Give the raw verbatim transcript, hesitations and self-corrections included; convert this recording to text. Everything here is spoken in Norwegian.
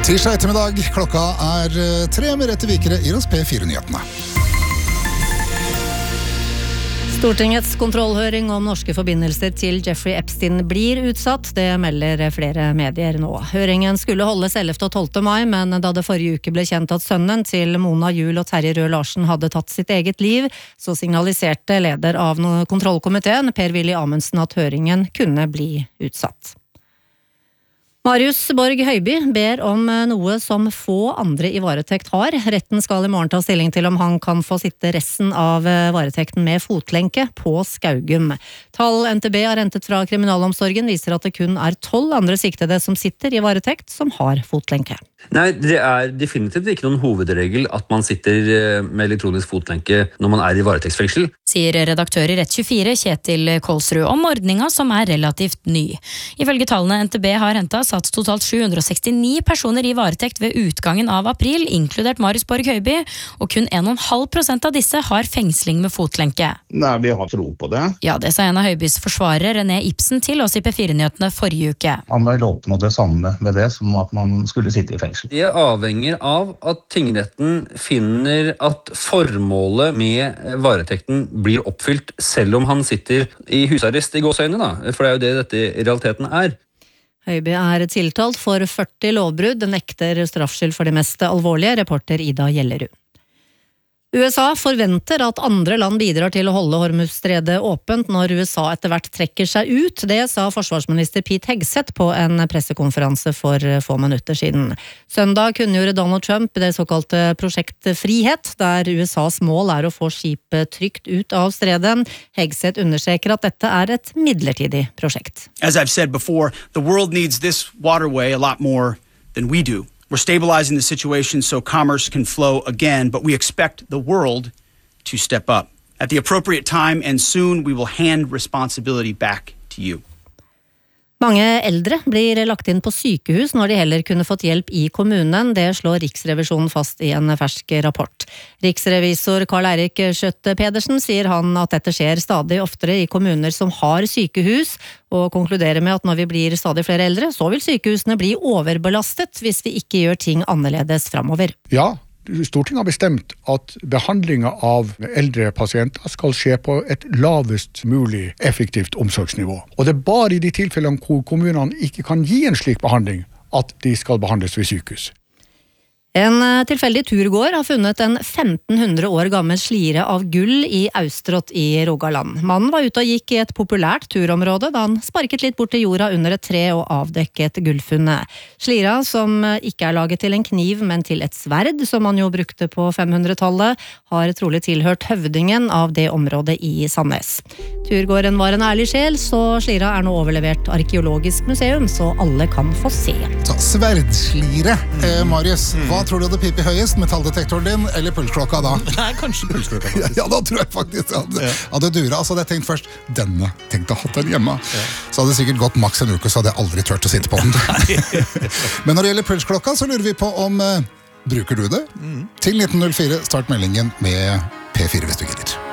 Tirsdag ettermiddag, klokka er tre med rett i vikere i oss P fire-nyhetene. Stortingets kontrollhøring om norske forbindelser til Jeffrey Epstein blir utsatt, det melder flere medier nå. Høringen skulle holdes ellevte og tolvte mai, men da det forrige uke ble kjent at sønnen til Mona Juel og Terje Rød Larsen hadde tatt sitt eget liv, så signaliserte leder av kontrollkomiteen, Per-Willy Amundsen, at høringen kunne bli utsatt. Marius Borg Høiby ber om noe som få andre i varetekt har. Retten skal i morgen ta stilling til om han kan få sitte resten av varetekten med fotlenke på Skaugum. Tall N T B har hentet fra kriminalomsorgen viser at det kun er tolv andre siktede som sitter i varetekt som har fotlenke. Nei, det er definitivt ikke noen hovedregel at man sitter med elektronisk fotlenke når man er i varetektsfengsel. Sier redaktør i Rett tjuefire Kjetil Kolsrud om ordninga som er relativt ny. Ifølge tallene N T B har hentet satt totalt sju hundre og sekstini personer i varetekt ved utgangen av april, inkludert Marius Borg Høiby, og kun en komma fem prosent av disse har fengsling med fotlenke. Nei, vi har tro på det. Ja, det sa en av Høibys forsvarere, René Ibsen, til oss i P fire-nyhetene forrige uke. Han vil oppnå det samme med det som at man skulle sitte i fengsel. Det avhenger av at tingretten finner at formålet med varetekten blir oppfylt, selv om han sitter i husarrest i gåseøyne, da. For det er jo det dette i realiteten er. Høiby er tiltalt for førti lovbrudd, nekter straffskyld for det mest alvorlige, reporter Ida Gjellerud. U S A forventer at andre land bidrar til å holde Hormuzstredet åpent når U S A etter hvert trekker seg ut. Det sa forsvarsminister Pete Hegseth på en pressekonferanse for få minutter siden. Søndag kunngjorde Donald Trump det såkalte Prosjekt Frihet, der U S A's mål er å få skipet trygt ut av stredet. Hegseth understreker at dette er et midlertidig prosjekt. As I've said before, the world needs this waterway a lot more than we do. We're stabilizing the situation so commerce can flow again, but we expect the world to step up. At the appropriate time and soon, we will hand responsibility back to you. Mange eldre blir lagt inn på sykehus når de heller kunne fått hjelp i kommunen. Det slår Riksrevisjonen fast i en fersk rapport. Riksrevisor Karl Eirik Skjøtt Pedersen sier han at dette skjer stadig oftere i kommuner som har sykehus, og konkluderer med at når vi blir stadig flere eldre, så vil sykehusene bli overbelastet hvis vi ikke gjør ting annerledes fremover. Ja, Stortinget har bestemt at behandlingen av eldre pasienter skal skje på et lavest mulig effektivt omsorgsnivå. Og det er bare i de tilfellene hvor kommunene ikke kan gi en slik behandling at de skal behandles ved sykehus. En tilfeldig turgåer har funnet en femten hundre år gammel slire av gull i Austrott i Rogaland. Mannen var ute og gikk i et populært turområde da han sparket litt bort til jorda under et tre og avdekket gullfunnet. Slira, som ikke er laget til en kniv, men til et sverd, som man jo brukte på femhundretallet, har trolig tilhørt høvdingen av det området i Sandnes. Turgåeren var en ærlig sjel, så slira er nå overlevert arkeologisk museum, så alle kan få se. Så, sverdslire, eh, Marius, hva tror du hadde pipet høyest, metalldetektoren din eller pulsklokka da? Nei, kanskje pulsklokka ja, ja, da tror jeg faktisk jeg hadde, ja. hadde dura. Altså, hadde jeg tenkt først, denne tenkte jeg hatt den hjemme. Ja. Så hadde det sikkert gått maks en uke, så hadde jeg aldri tørt å sitte på den. Men når det gjelder pulsklokka, så lurer vi på om, uh, bruker du det? Mm. Til nitten null fire, start meldingen med P fire hvis du gidder.